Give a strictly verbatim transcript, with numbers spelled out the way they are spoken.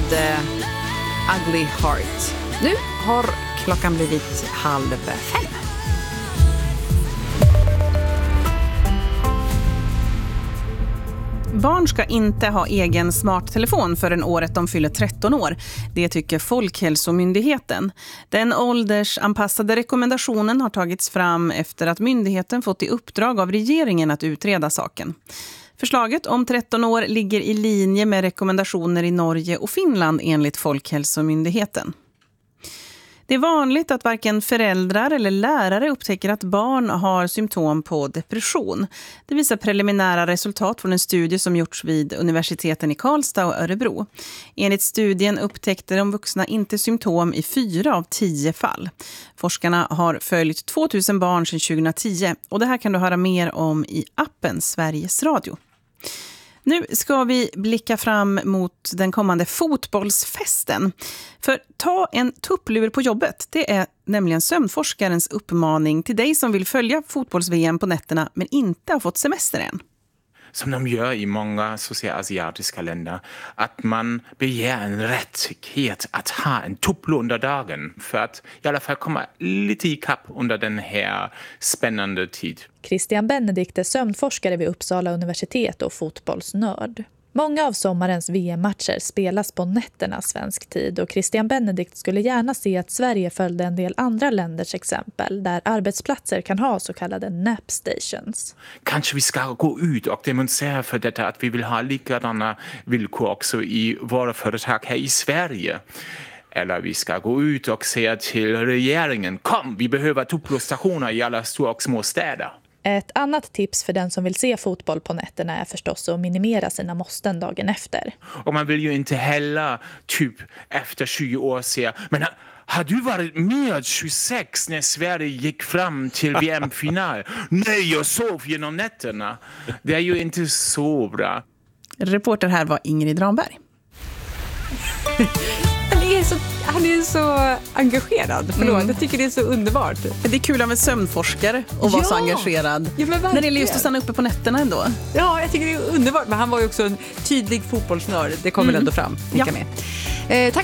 eh, Ugly Heart. Nu har klockan blivit halv fem. Barn ska inte ha egen smarttelefon förrän året de fyller tretton år. Det tycker Folkhälsomyndigheten. Den åldersanpassade rekommendationen har tagits fram efter att myndigheten fått i uppdrag av regeringen att utreda saken. Förslaget om tretton år ligger i linje med rekommendationer i Norge och Finland enligt Folkhälsomyndigheten. Det är vanligt att varken föräldrar eller lärare upptäcker att barn har symptom på depression. Det visar preliminära resultat från en studie som gjorts vid universiteten i Karlstad och Örebro. Enligt studien upptäckte de vuxna inte symptom i fyra av tio fall. Forskarna har följt tvåtusen barn sedan tjugohundratio och det här kan du höra mer om i appen Sveriges Radio. Nu ska vi blicka fram mot den kommande fotbollsfesten. För ta en tupplur på jobbet. Det är nämligen sömnforskarens uppmaning till dig som vill följa fotbolls-V M på nätterna men inte har fått semester än. Som de gör i många socialasiatiska länder, att man begär en rättighet att ha en tupplur under dagen för att i alla fall komma lite i kapp under den här spännande tid. Christian Benedikt är sömnforskare vid Uppsala universitet och fotbollsnörd. Många av sommarens V M-matcher spelas på nätterna svensk tid och Christian Benedikt skulle gärna se att Sverige följde en del andra länders exempel där arbetsplatser kan ha så kallade nap stations. Kanske vi ska gå ut och demonstrera för detta att vi vill ha likadana villkor också i våra företag här i Sverige. Eller vi ska gå ut och säga till regeringen, kom, vi behöver tupplurstationer i alla stora och små städer. Ett annat tips för den som vill se fotboll på nätterna är förstås att minimera sina måsten dagen efter. Och man vill ju inte heller typ efter tjugo år säga, men har, har du varit med tjugosex när Sverige gick fram till V M-final? Nej, jag sov genom nätterna. Det är ju inte så bra. Reporter här var Ingrid Ramberg. Han är så, han är så engagerad. Förlåt, mm. jag tycker det är så underbart. Det är kul av en sömnforskare att vara ja. så engagerad. Ja, men när det gäller just att stanna uppe på nätterna ändå. Ja, jag tycker det är underbart. Men han var ju också en tydlig fotbollsnörd. Det kommer mm. ändå fram. Ja. Med. Eh, tack